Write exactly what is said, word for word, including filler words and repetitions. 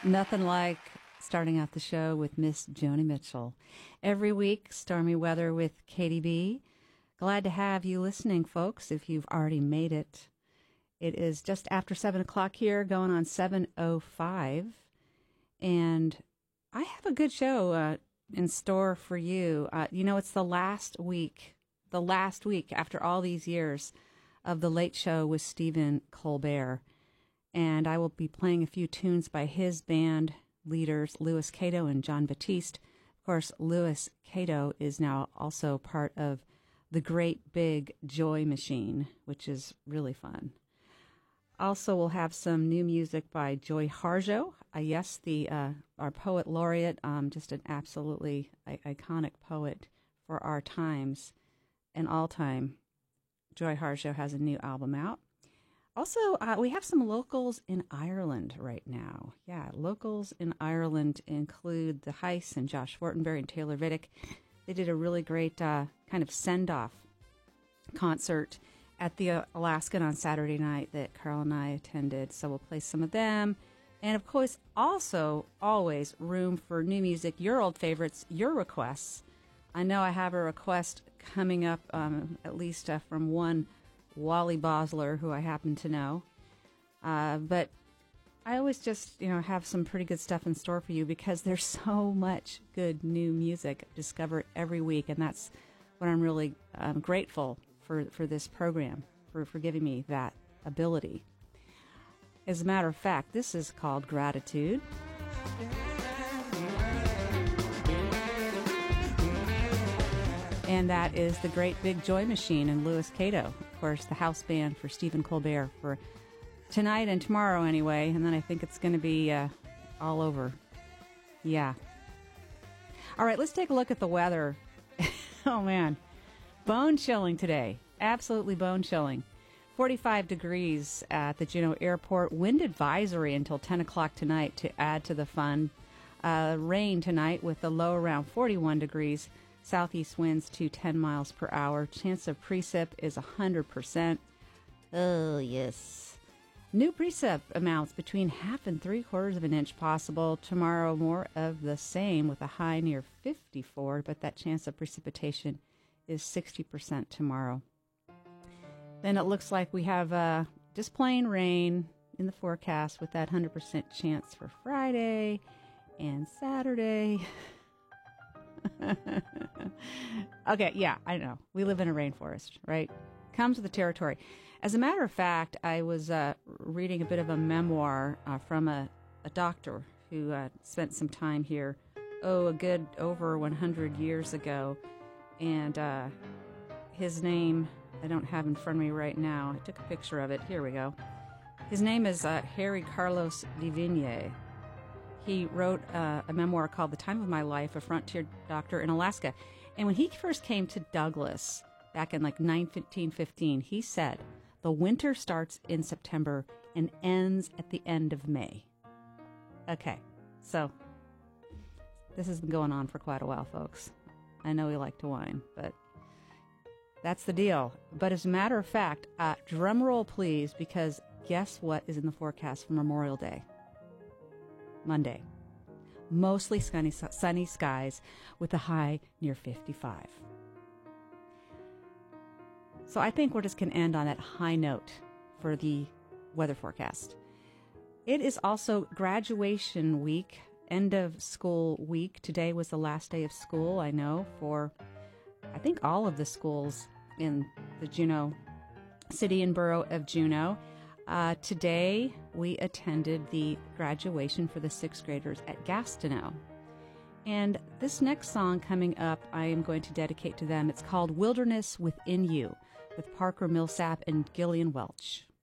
Nothing like starting out the show with Miss Joni Mitchell. Every week, stormy weather with Katie B. Glad to have you listening, folks, if you've already made it. It is just after seven o'clock here, going on seven oh five. And I have a good show uh, in store for you. Uh, you know, it's the last week, the last week after all these years of The Late Show with Stephen Colbert. And I will be playing a few tunes by his band leaders, Louis Cato and John Batiste. Of course, Louis Cato is now also part of the Great Big Joy Machine, which is really fun. Also, we'll have some new music by Joy Harjo. Uh, yes, the uh, our poet laureate, um, just an absolutely I- iconic poet for our times and all time. Joy Harjo has a new album out. Also, uh, we have some locals in Ireland right now. Yeah, locals in Ireland include the Heiss and Josh Fortenberry and Taylor Vidic. They did a really great uh, kind of send-off concert at the uh, Alaskan on Saturday night that Carl and I attended. So we'll play some of them. And, of course, also always room for new music, your old favorites, your requests. I know I have a request coming up, um, at least uh, from one Wally Bosler, who I happen to know. Uh, but I always just, you know, have some pretty good stuff in store for you because there's so much good new music discovered every week. And that's what I'm really um, grateful for, for this program, for, for giving me that ability. As a matter of fact, this is called Gratitude. And that is the Great Big Joy Machine and Louis Cato, of course, the house band for Stephen Colbert for tonight and tomorrow anyway. And then I think it's going to be uh, all over. Yeah. All right, let's take a look at the weather. Oh, man. Bone chilling today. Absolutely bone chilling. forty-five degrees at the Juneau Airport. Wind advisory until ten o'clock tonight to add to the fun. Uh, rain tonight with the low around forty-one degrees. Southeast winds to ten miles per hour. Chance of precip is one hundred percent. Oh, yes. New precip amounts between half and three quarters of an inch possible. Tomorrow, more of the same with a high near fifty-four, but that chance of precipitation is sixty percent tomorrow. Then it looks like we have uh, just plain rain in the forecast with that one hundred percent chance for Friday and Saturday. Okay, yeah, I know. We live in a rainforest, right? Comes with the territory. As a matter of fact, I was uh, reading a bit of a memoir uh, from a, a doctor who uh, spent some time here, oh, a good over one hundred years ago. And uh, his name, I don't have in front of me right now. I took a picture of it. Here we go. His name is uh, Harry Carlos de Vigny. He wrote uh, a memoir called The Time of My Life, a frontier doctor in Alaska. And when he first came to Douglas back in like nineteen fifteen, he said, the winter starts in September and ends at the end of May. Okay, so this has been going on for quite a while, folks. I know we like to whine, but that's the deal. But as a matter of fact, uh, drum roll please, because guess what is in the forecast for Memorial Day? Monday. Mostly sunny, sunny skies with a high near fifty-five. So I think we're just going to end on that high note for the weather forecast. It is also graduation week, end of school week. Today was the last day of school, I know, for I think all of the schools in the Juneau city and borough of Juneau. Uh, today, we attended the graduation for the sixth graders at Gastineau. And this next song coming up, I am going to dedicate to them. It's called Wilderness Within You with Parker Millsap and Gillian Welch.